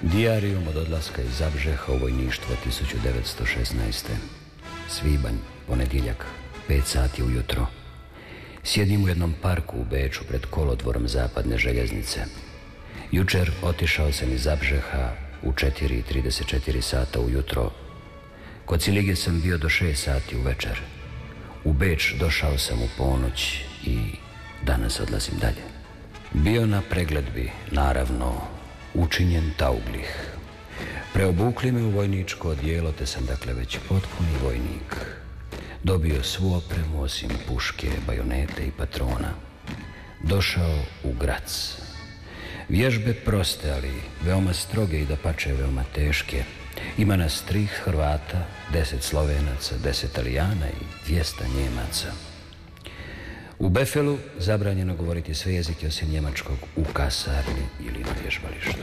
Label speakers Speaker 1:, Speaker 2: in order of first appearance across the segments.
Speaker 1: Dijarijum od odlaska iz Zabžeha u vojništvo 1916. Svibanj, ponedjeljak, 5 sati ujutro. Sjedim u jednom parku u Beču pred kolodvorom zapadne željeznice. Jučer otišao sam iz Zabžeha u 4:34 sata ujutro. Kod Cilige sam bio do 6 sati uvečer. U Beč došao sam u ponoć i danas odlazim dalje. Bio na pregledbi, naravno, učinjen tauglih. Preobukli me u vojničko odijelo, te sam dakle već potpuni vojnik. Dobio svu opremu osim puške, bajonete i patrona. Došao u Grac. Vježbe proste, ali veoma stroge i dapače veoma teške. Ima nas 3 Hrvata, 10 Slovenaca, 10 Italijana i 200 Njemaca. U Befelu zabranjeno govoriti sve jezike osim njemačkog u kasarni ili na vježbalištu.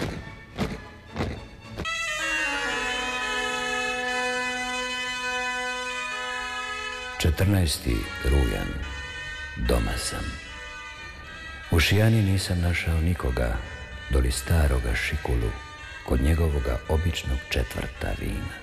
Speaker 1: Četrnaesti rujan. Doma sam. U Šijani nisam našao nikoga, doli staroga Šikulu, kod njegovoga običnog četvrta vina.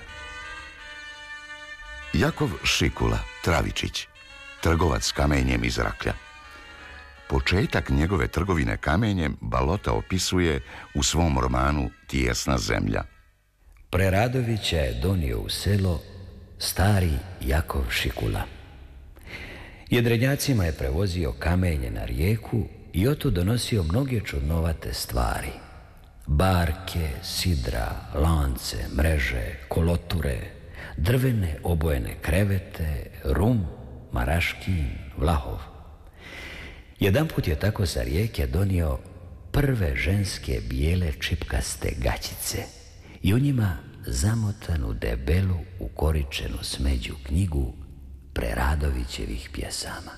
Speaker 2: Jakov Šikula, Travičić, trgovac kamenjem iz Raklja. Početak njegove trgovine kamenjem Balota opisuje u svom romanu Tijesna zemlja.
Speaker 1: Preradovića je donio u selo stari Jakov Šikula. Jedrenjacima je prevozio kamenje na rijeku i otud donosio mnoge čudnovate stvari. Barke, sidra, lance, mreže, koloture, drvene obojene krevete, rum, maraškin, vlahov. Jedanput je tako sa rijeke donio prve ženske bijele čipkaste gaćice i u njima zamotanu debelu ukoričenu smeđu knjigu Preradovićevih pjesama.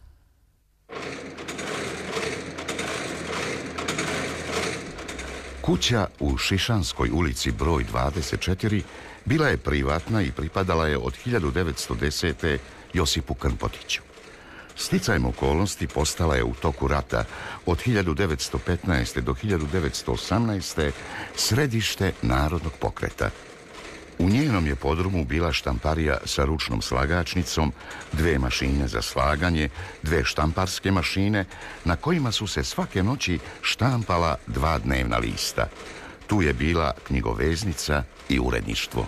Speaker 2: Kuća u Šišanskoj ulici broj 24 bila je privatna i pripadala je od 1910. Josipu Krmpotiću. Sticajem okolnosti postala je u toku rata od 1915. do 1918. središte narodnog pokreta. U njenom je podrumu bila štamparija sa ručnom slagačnicom, 2 mašine za slaganje, 2 štamparske mašine na kojima su se svake noći štampala 2 dnevna lista. Tu je bila knjigoveznica i uredništvo.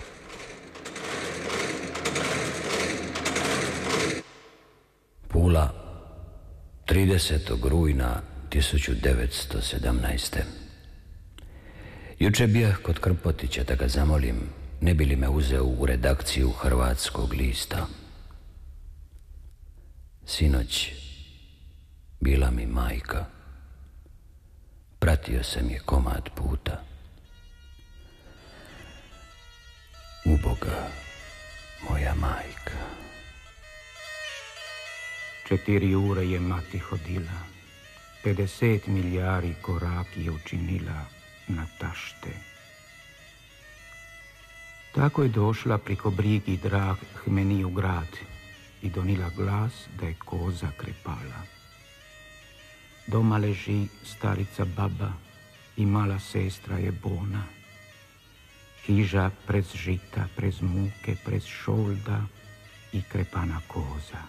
Speaker 1: Pula, 30. rujna 1917. Juče bijah kod Krmpotića da ga zamolim, ne bi li me uzeo u redakciju Hrvatskog lista. Sinoć bila mi majka. Pratio sam je komad puta. Uboga, moja majka.
Speaker 3: 4 ure je mati hodila, 50 milijari koraki je učinila na tašte. Tako je došla priko brigi drag Hmeni u grad i donila glas da je koza krepala. Doma leži starica baba i mala sestra je bona. Hiža prez žita, prez muke, prez šolda i krepana koza.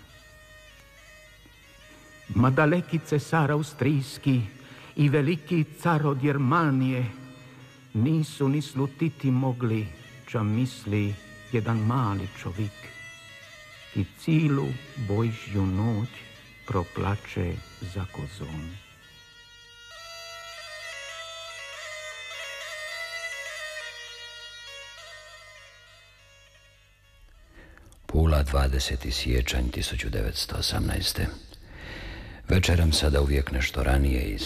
Speaker 3: Ma daleki cesar austrijski i veliki car od Jermanije nisu ni slutiti mogli, ča misli jedan mali čovik i cilu Božju noć proplače za kozom.
Speaker 1: Pula, 20. siječanj 1918. Večeram sada uvijek nešto ranije iz